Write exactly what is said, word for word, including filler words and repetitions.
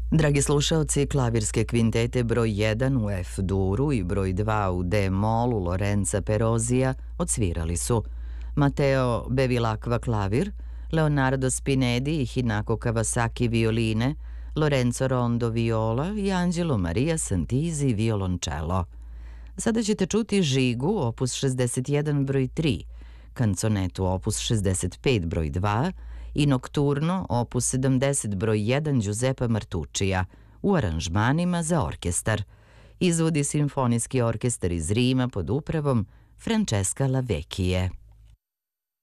Dragi slušaoci, klavirske kvintete broj jedan u F-duru i broj dva u D-molu Lorenza Perozija odsvirali su Matteo Bevilacqua klavir, Leonardo Spinedi i Hinako Kawasaki violine, Lorenzo Rondo viola i Angelo Maria Santizi violončelo. Sada ćete čuti Žigu opus šezdeset jedan broj tri, Kanconetu opus šezdeset pet broj dva i Nokturno opus sedamdeset broj jedan Giuseppa Martuccija u aranžmanima za orkestar. Izvodi Simfonijski orkestar iz Rima pod upravom Francesca Lavecchie.